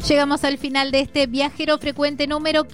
Llegamos al final de este Viajero Frecuente número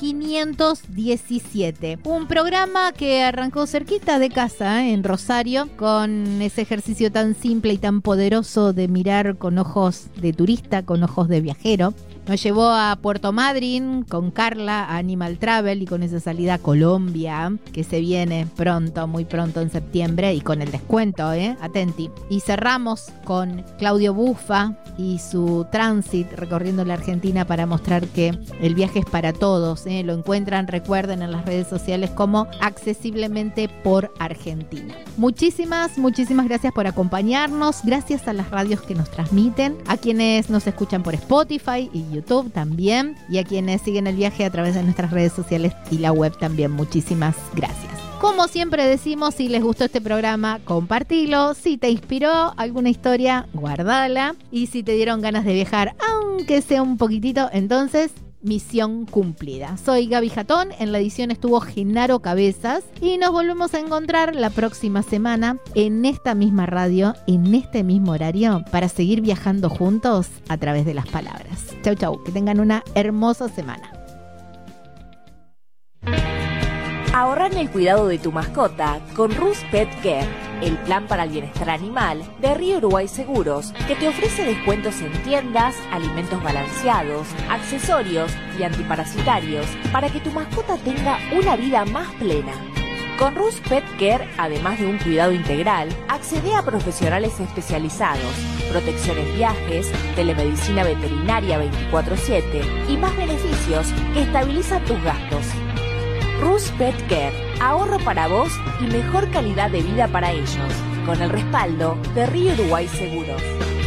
517. Un programa que arrancó cerquita de casa, en Rosario, con ese ejercicio tan simple y tan poderoso de mirar con ojos de turista, con ojos de viajero. Nos llevó a Puerto Madryn con Carla, a Animal Travel, y con esa salida a Colombia, que se viene pronto, muy pronto en septiembre, y con el descuento, atenti. Y cerramos con Claudio Bufa y su tránsito recorriendo la Argentina para mostrar que el viaje es para todos. Lo encuentran, recuerden, en las redes sociales como Accesiblemente por Argentina. Muchísimas gracias por acompañarnos. Gracias a las radios que nos transmiten, a quienes nos escuchan por Spotify y YouTube también, y a quienes siguen el viaje a través de nuestras redes sociales y la web también. Muchísimas gracias. Como siempre decimos, si les gustó este programa, compartilo. Si te inspiró alguna historia, guardala. Y si te dieron ganas de viajar, aunque sea un poquitito, entonces misión cumplida. Soy Gaby Jatón, en la edición estuvo Genaro Cabezas, y nos volvemos a encontrar la próxima semana en esta misma radio, en este mismo horario, para seguir viajando juntos a través de las palabras. Chau, chau, que tengan una hermosa semana. Ahorra en el cuidado de tu mascota con Rus Pet Care, el plan para el bienestar animal de Río Uruguay Seguros, que te ofrece descuentos en tiendas, alimentos balanceados, accesorios y antiparasitarios para que tu mascota tenga una vida más plena. Con Rus Pet Care, además de un cuidado integral, accede a profesionales especializados, protecciones viajes, telemedicina veterinaria 24/7 y más beneficios que estabilizan tus gastos. Rus Pet Care, ahorro para vos y mejor calidad de vida para ellos, con el respaldo de Río Uruguay Seguros.